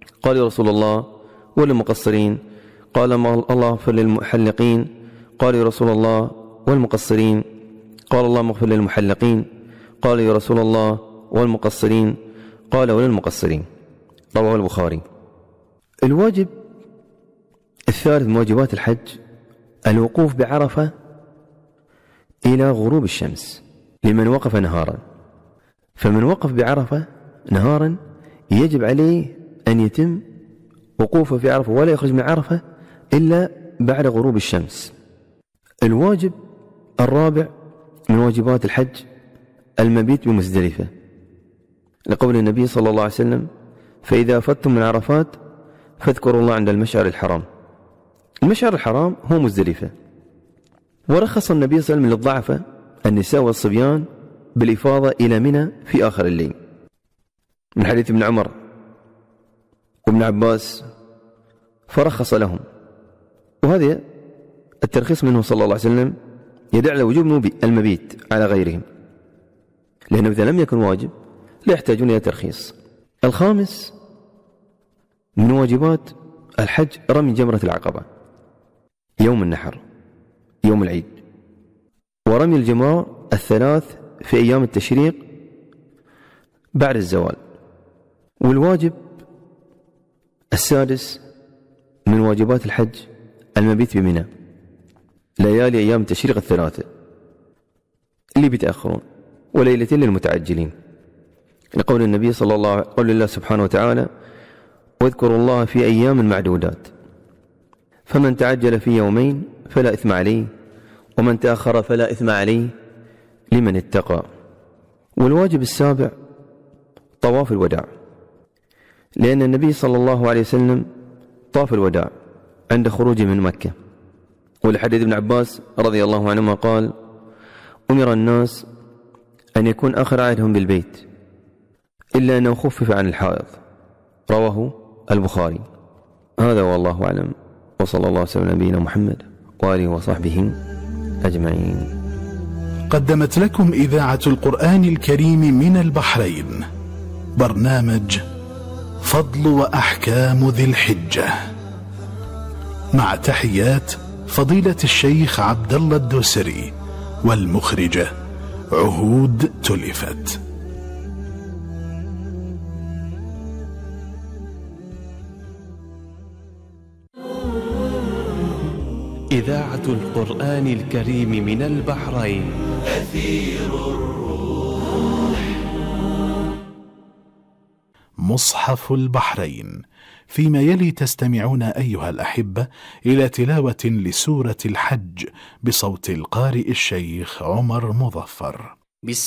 قال يا رسول الله والمقصرين؟ قال الله اغفر للمحلقين. قال يا رسول الله والمقصرين؟ قال اللهم اغفر للمحلقين. قال يا رسول الله والمقصرين؟ قال وللمقصرين. رواه البخاري. الواجب الثالث من واجبات الحج الوقوف بعرفة إلى غروب الشمس لمن وقف نهارا. فمن وقف بعرفة نهارا يجب عليه أن يتم وقوفه في عرفة ولا يخرج من عرفة إلا بعد غروب الشمس. الواجب الرابع من واجبات الحج المبيت بمزدلفة، لقول النبي صلى الله عليه وسلم: فإذا أفضتم من عرفات فاذكروا الله عند المشعر الحرام. المشعر الحرام هو مزدلفة. ورخص النبي صلى الله عليه وسلم للضعفة النساء والصبيان بالإفاضة إلى منى في آخر الليل، من حديث ابن عمر وابن عباس، فرخص لهم. وهذا الترخيص منه صلى الله عليه وسلم يدل على وجوب المبيت على غيرهم، لأنه إذا لم يكن واجب لا يحتاجون إلى ترخيص. الخامس من واجبات الحج رمي جمرة العقبة يوم النحر يوم العيد، ورمي الجمار الثلاث في أيام التشريق بعد الزوال. والواجب السادس من واجبات الحج المبيت بمنى ليالي أيام التشريق الثلاثة اللي بيتأخرون، وليلتين للمتعجلين، لقول النبي صلى الله عليه وسلم: قول الله سبحانه وتعالى: واذكروا الله في أيام معدودات، فمن تعجل في يومين فلا إثم عليه، ومن تأخر فلا إثم عليه لمن اتقى. والواجب السابع طواف الوداع، لأن النبي صلى الله عليه وسلم طاف الوداع عند خروجه من مكة. ولحديث ابن عباس رضي الله عنهما قال: أمر الناس أن يكون آخر عهدهم بالبيت إلا أنه خفف عن الحائض. رواه البخاري. هذا والله أعلم، وصلى الله وسلم على نبينا محمد وآله وصحبه أجمعين. قدمت لكم إذاعة القرآن الكريم من البحرين برنامج فضل وأحكام ذي الحجة، مع تحيات فضيلة الشيخ عبد الله الدوسري، والمخرجة عهود تلفت. إذاعة القرآن الكريم من البحرين. أثير الروح. مصحف البحرين. فيما يلي تستمعون أيها الأحبة إلى تلاوة لسورة الحج بصوت القارئ الشيخ عمر مظفر.